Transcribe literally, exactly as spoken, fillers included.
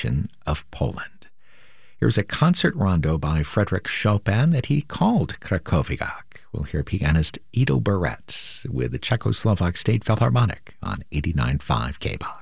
region of Poland. Here's a concert rondo by Frédéric Chopin that he called Krakowiak. We'll hear pianist Ido Barret with the Czechoslovak State Philharmonic on eighty-nine point five K B O X.